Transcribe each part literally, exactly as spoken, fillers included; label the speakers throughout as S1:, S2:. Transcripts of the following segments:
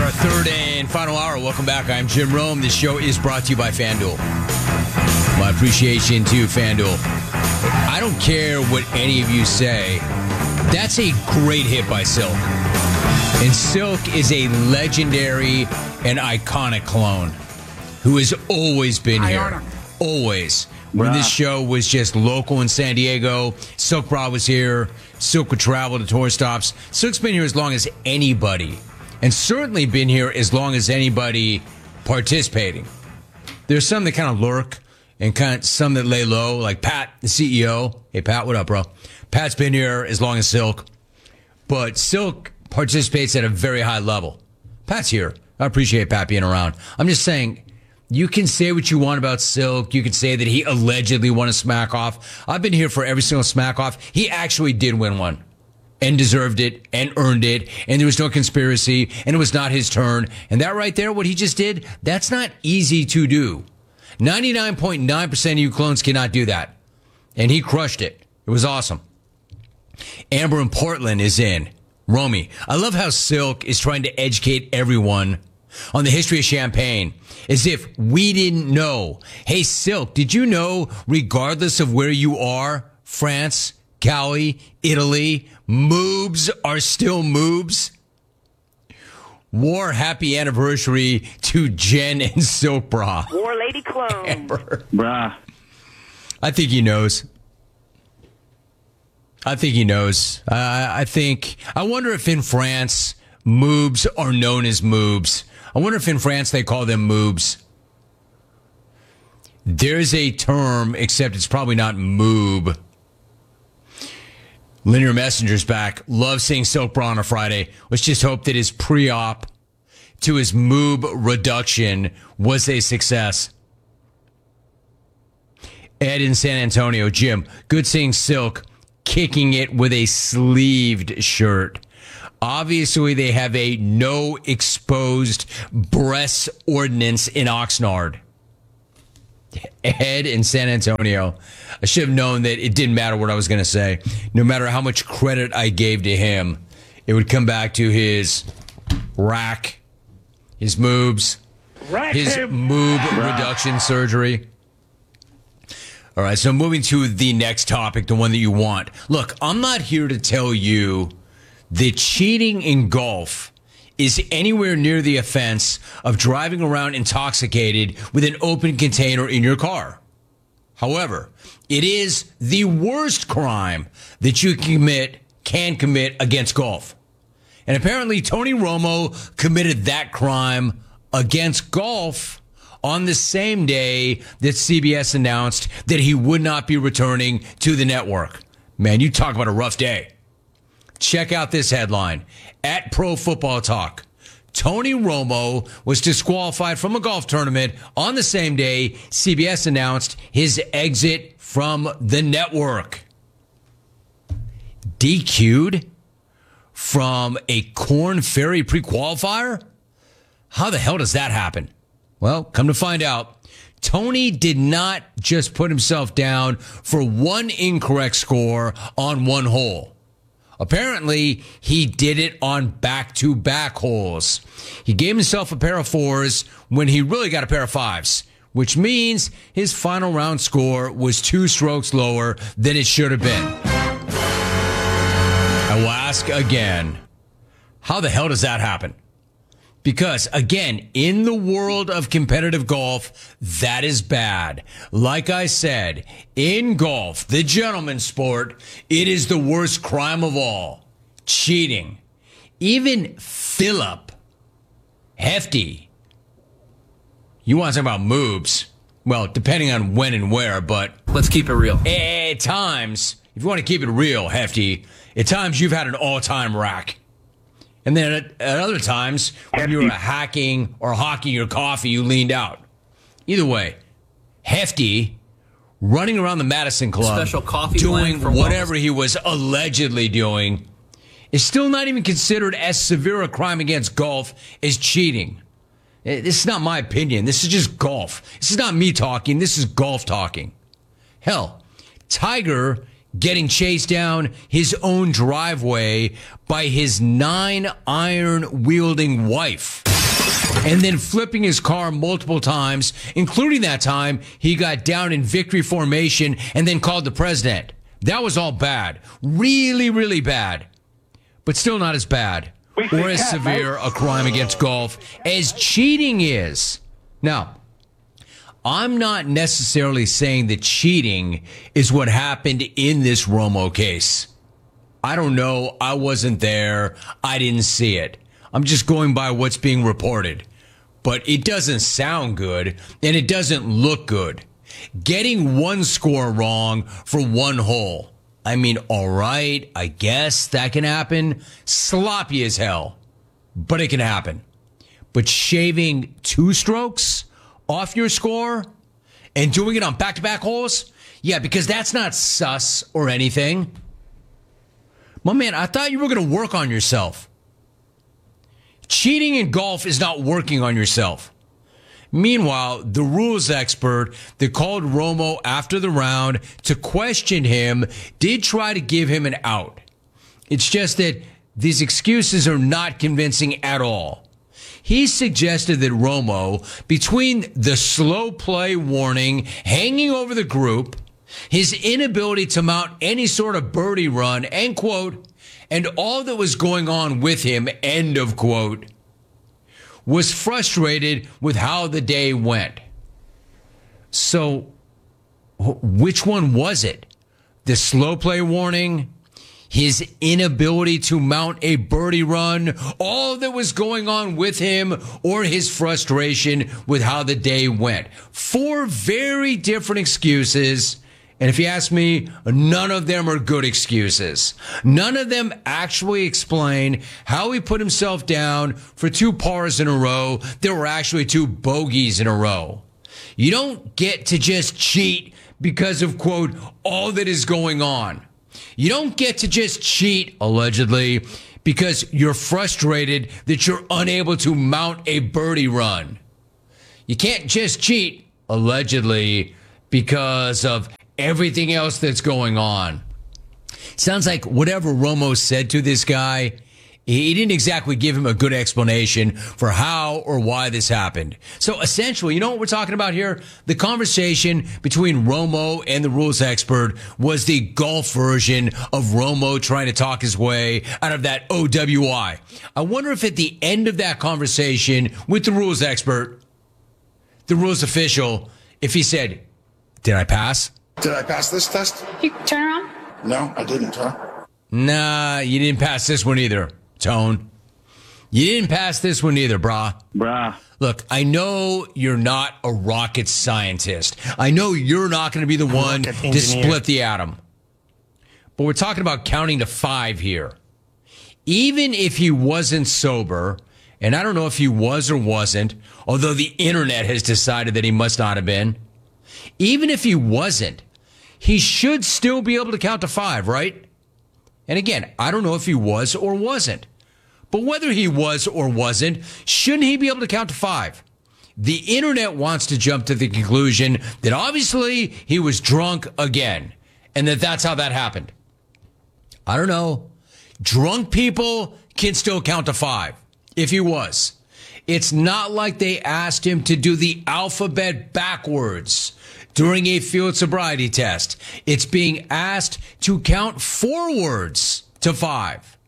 S1: our third and final hour. Welcome back. I'm Jim Rome. This show is brought to you by FanDuel. My appreciation to FanDuel. I don't care what any of you say. That's a great hit by Silk. And Silk is a legendary and iconic clone who has always been here. Always. When this show was just local in San Diego, Silk Bra was here. Silk would travel to tour stops. Silk's been here as long as anybody. And certainly been here as long as anybody participating. There's some that kind of lurk and kind of some that lay low, like Pat, the C E O. Hey, Pat, what up, bro? Pat's been here as long as Silk. But Silk participates at a very high level. Pat's here. I appreciate Pat being around. I'm just saying, you can say what you want about Silk. You can say that he allegedly won a smack off. I've been here for every single smack off. He actually did win one and deserved it and earned it. And there was no conspiracy and it was not his turn. And that right there, what he just did, that's not easy to do. ninety-nine point nine percent of you clones cannot do that. And he crushed it. It was awesome. Amber in Portland is in. Romy, I love how Silk is trying to educate everyone on the history of champagne, as if we didn't know. Hey, Silk, did you know, regardless of where you are, France, Cali, Italy, moobs are still moobs? War happy anniversary to Jen and Silk Bra.
S2: War Lady Clone.
S1: Amber.
S3: Bruh.
S1: I think he knows. I think he knows. Uh, I think, I wonder if in France, moobs are known as moobs. I wonder if in France they call them moobs. There's a term, except it's probably not moob. Linear Messenger's back. Love seeing Silk Bra on a Friday. Let's just hope that his pre-op to his moob reduction was a success. Ed in San Antonio. Jim, good seeing Silk kicking it with a sleeved shirt. Obviously, they have a no exposed breasts ordinance in Oxnard. Ed in San Antonio. I should have known that it didn't matter what I was going to say. No matter how much credit I gave to him, it would come back to his rack, his moobs,
S3: Rack
S1: his
S3: him.
S1: moob reduction surgery. All right, so moving to the next topic, the one that you want. Look, I'm not here to tell you that cheating in golf is anywhere near the offense of driving around intoxicated with an open container in your car. However, it is the worst crime that you can commit, can commit against golf. And apparently Tony Romo committed that crime against golf on the same day that C B S announced that he would not be returning to the network. Man, you talk about a rough day. Check out this headline. At Pro Football Talk, Tony Romo was disqualified from a golf tournament on the same day C B S announced his exit from the network. D Q'd from a Korn Ferry pre-qualifier? How the hell does that happen? Well, come to find out, Tony did not just put himself down for one incorrect score on one hole. Apparently, he did it on back-to-back holes. He gave himself a pair of fours when he really got a pair of fives, which means his final round score was two strokes lower than it should have been. I will ask again, how the hell does that happen? Because, again, in the world of competitive golf, that is bad. Like I said, in golf, the gentleman's sport, it is the worst crime of all. Cheating. Even Phillip, Hefty. You want to talk about moobs? Well, depending on when and where, but...
S4: Let's keep it real.
S1: At times, if you want to keep it real, Hefty, at times you've had an all-time rack. And then at, at other times, when you were hacking or hawking your coffee, you leaned out. Either way, Hefty, running around the Madison Club,
S4: Special coffee
S1: doing
S4: blend for
S1: whatever
S4: wellness.
S1: he was allegedly doing, is still not even considered as severe a crime against golf as cheating. Eh, This is not my opinion. This is just golf. This is not me talking. This is golf talking. Hell, Tiger getting chased down his own driveway by his nine iron wielding wife. and then flipping his car multiple times, including that time he got down in victory formation and then called the president. That was all bad. Really, really bad. But still not as bad or as severe a crime against golf as cheating is. Now, I'm not necessarily saying that cheating is what happened in this Romo case. I don't know. I wasn't there. I didn't see it. I'm just going by what's being reported. But it doesn't sound good, and it doesn't look good. Getting one score wrong for one hole. I mean, all right, I guess that can happen. Sloppy as hell, but it can happen. But shaving two strokes off your score and doing it on back-to-back holes? Yeah, because that's not sus or anything. My man, I thought you were going to work on yourself. Cheating in golf is not working on yourself. Meanwhile, the rules expert that called Romo after the round to question him did try to give him an out. It's just that these excuses are not convincing at all. He suggested that Romo, between the slow play warning hanging over the group, his inability to mount any sort of birdie run, end quote, and all that was going on with him, end of quote, was frustrated with how the day went. So, which one was it? The slow play warning? His inability to mount a birdie run? All that was going on with him? Or his frustration with how the day went? Four very different excuses. And if you ask me, none of them are good excuses. None of them actually explain how he put himself down for two pars in a row. There were actually two bogeys in a row. You don't get to just cheat because of, quote, all that is going on. You don't get to just cheat, allegedly, because you're frustrated that you're unable to mount a birdie run. You can't just cheat, allegedly, because of everything else that's going on. Sounds like whatever Romo said to this guy, he didn't exactly give him a good explanation for how or why this happened. So essentially, you know what we're talking about here? The conversation between Romo and the rules expert was the golf version of Romo trying to talk his way out of that O W I. I wonder if at the end of that conversation with the rules expert, the rules official, if he said, "Did I pass?
S2: Did I pass this test?"
S3: You turn around?
S2: No, I didn't, huh?
S1: Nah, you didn't pass this one either, Tone. You didn't pass this one either, brah.
S4: Brah.
S1: Look, I know you're not a rocket scientist. I know you're not going to be the one to split the atom. But we're talking about counting to five here. Even if he wasn't sober, and I don't know if he was or wasn't, although the internet has decided that he must not have been, even if he wasn't, he should still be able to count to five, right? And again, I don't know if he was or wasn't. But whether he was or wasn't, shouldn't he be able to count to five? The internet wants to jump to the conclusion that obviously he was drunk again, and that that's how that happened. I don't know. Drunk people can still count to five, if he was. It's not like they asked him to do the alphabet backwards during a field sobriety test. It's being asked to count forwards to five.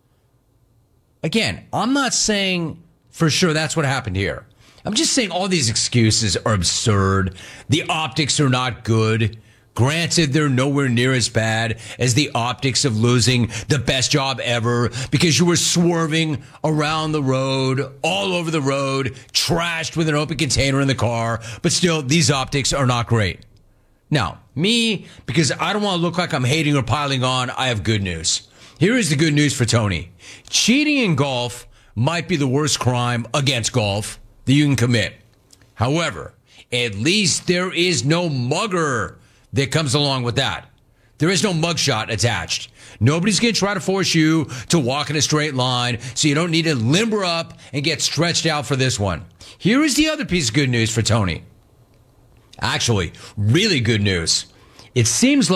S1: Again, I'm not saying for sure that's what happened here. I'm just saying all these excuses are absurd. The optics are not good. Granted, they're nowhere near as bad as the optics of losing the best job ever because you were swerving around the road, all over the road, trashed with an open container in the car. But still, these optics are not great. Now, me, because I don't want to look like I'm hating or piling on, I have good news. Here is the good news for Tony. Cheating in golf might be the worst crime against golf that you can commit. However, at least there is no mugger that comes along with that. There is no mugshot attached. Nobody's going to try to force you to walk in a straight line, so you don't need to limber up and get stretched out for this one. Here is the other piece of good news for Tony. Actually, really good news. It seems like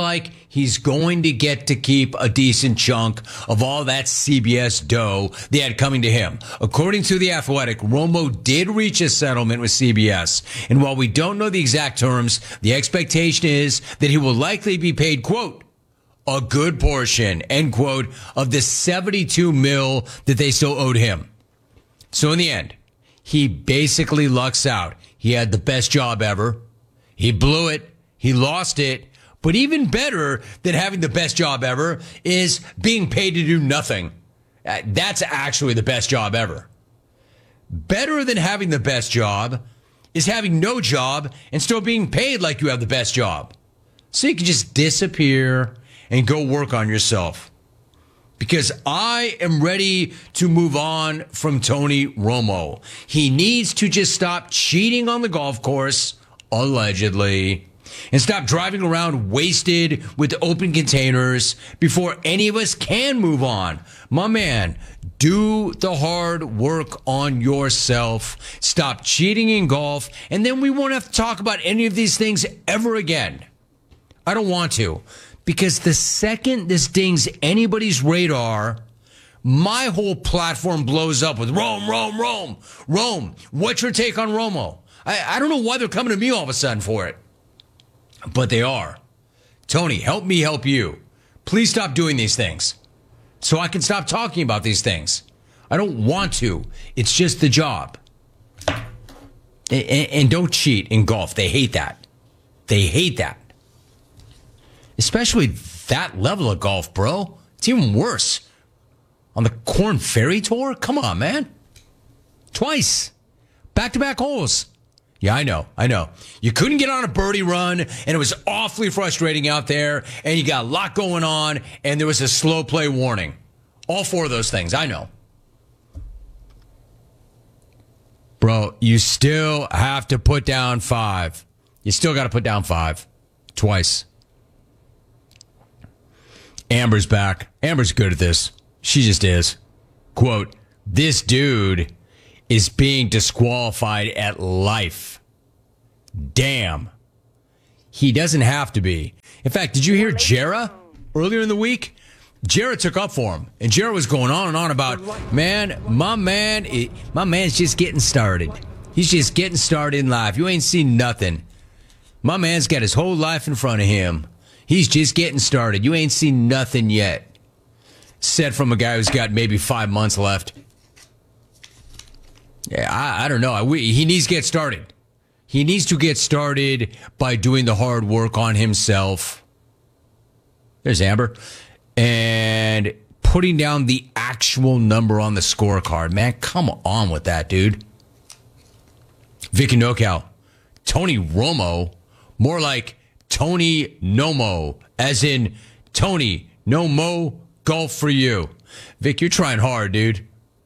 S1: he's going to get to keep a decent chunk of all that C B S dough they had coming to him. According to The Athletic, Romo did reach a settlement with C B S. And while we don't know the exact terms, the expectation is that he will likely be paid, quote, a good portion, end quote, of the seventy-two mil that they still owed him. So in the end, he basically lucks out. He had the best job ever. He blew it. He lost it. But even better than having the best job ever is being paid to do nothing. Uh, That's actually the best job ever. Better than having the best job is having no job and still being paid like you have the best job. So you can just disappear and go work on yourself. Because I am ready to move on from Tony Romo. He needs to just stop cheating on the golf course, allegedly, and stop driving around wasted with open containers before any of us can move on. My man, do the hard work on yourself. Stop cheating in golf, and then we won't have to talk about any of these things ever again. I don't want to. Because the second this dings anybody's radar, my whole platform blows up with Rome, Rome, Rome, Rome. What's your take on Romo? I, I don't know why they're coming to me all of a sudden for it. But they are. Tony, help me help you. Please stop doing these things so I can stop talking about these things. I don't want to. It's just the job. And, and don't cheat in golf. They hate that. They hate that. Especially that level of golf, bro. It's even worse. On the Korn Ferry Tour? Come on, man. Twice. Back-to-back holes. Yeah, I know. I know. You couldn't get on a birdie run, and it was awfully frustrating out there, and you got a lot going on, and there was a slow play warning. All four of those things. I know. Bro, you still have to put down five. You still got to put down five. Twice. Amber's back. Amber's good at this. She just is. Quote, this dude is being disqualified at life. Damn. He doesn't have to be. In fact, did you hear Jarrah earlier in the week? Jarrah took up for him. And Jarrah was going on and on about, man, my man, my man's just getting started. He's just getting started in life. You ain't seen nothing. My man's got his whole life in front of him. He's just getting started. You ain't seen nothing yet. Said from a guy who's got maybe five months left. Yeah, I, I don't know. I, we, he needs to get started. He needs to get started by doing the hard work on himself. There's Amber. And putting down the actual number on the scorecard. Man, come on with that, dude. Vicky NoCal. Tony Romo. More like Tony Nomo, as in Tony No Mo Golf for you. Vic, you're trying hard, dude.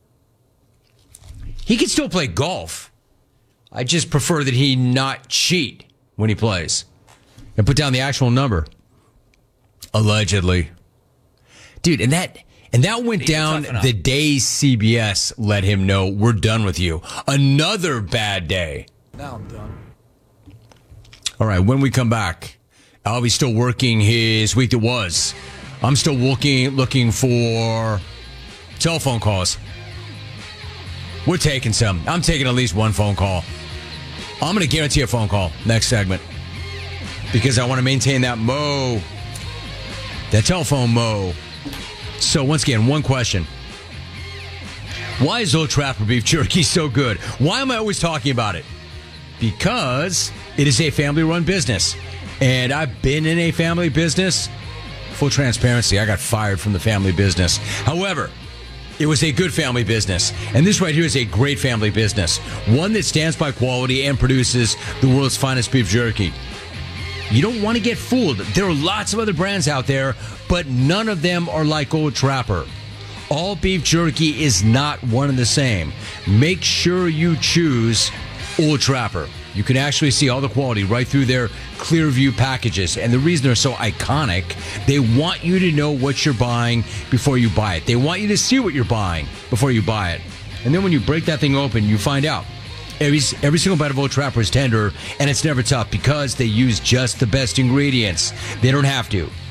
S1: He can still play golf. I just prefer that he not cheat when he plays. And put down the actual number. Allegedly. Dude, and that and that went down the day C B S let him know we're done with you. Another bad day.
S3: Now I'm done.
S1: All right, when we come back, Albie's still working his week that was. I'm still looking, looking for telephone calls. We're taking some. I'm taking at least one phone call. I'm going to guarantee a phone call next segment because I want to maintain that mo, that telephone mo. So once again, one question. Why is Old Trapper beef jerky so good? Why am I always talking about it? Because it is a family-run business. And I've been in a family business. Full transparency, I got fired from the family business. However, it was a good family business. And this right here is a great family business. One that stands by quality and produces the world's finest beef jerky. You don't want to get fooled. There are lots of other brands out there, but none of them are like Old Trapper. All beef jerky is not one and the same. Make sure you choose Old Trapper. You can actually see all the quality right through their clear view packages. And the reason they're so iconic, they want you to know what you're buying before you buy it. They want you to see what you're buying before you buy it. And then when you break that thing open, you find out. Every, every single bite of Old Trapper is tender, and it's never tough because they use just the best ingredients. They don't have to.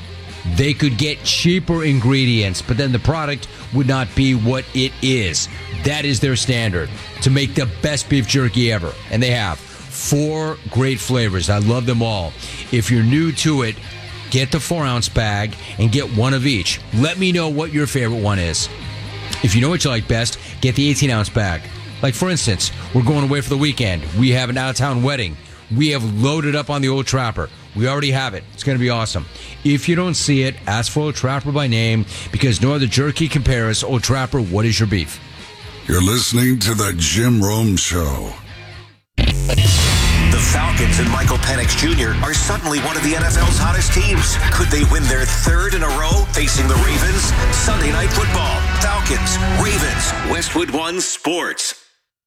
S1: They could get cheaper ingredients, but then the product would not be what it is. That is their standard to make the best beef jerky ever. And they have four great flavors. I love them all. If you're new to it, get the four ounce bag and get one of each. Let me know what your favorite one is. If you know what you like best, get the eighteen ounce bag. Like, for instance, we're going away for the weekend. We have an out-of-town wedding. We have loaded up on the Old Trapper. We already have it. It's going to be awesome. If you don't see it, ask for Old Trapper by name, because no other jerky compares. Old Trapper, what is your beef?
S3: You're listening to the Jim Rome Show.
S4: The Falcons and Michael Penix Junior are suddenly one of the N F L's hottest teams. Could they win their third in a row facing the Ravens? Sunday Night Football. Falcons, Ravens, Westwood One Sports.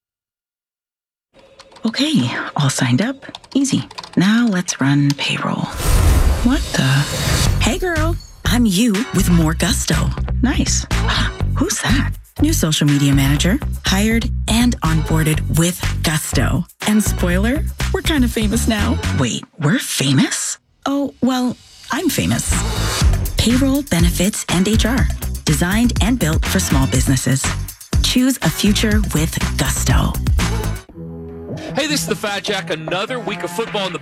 S5: Okay, all signed up. Easy. Now let's run payroll. What the? Hey girl, I'm you with more gusto. Nice. Who's that? New social media manager, hired and onboarded with gusto. And spoiler, we're kind of famous now. Wait, we're famous? Oh, well, I'm famous. Payroll, benefits, and H R. Designed and built for small businesses. Choose a future with gusto.
S6: Hey, this is the Fat Jack. Another week of football in the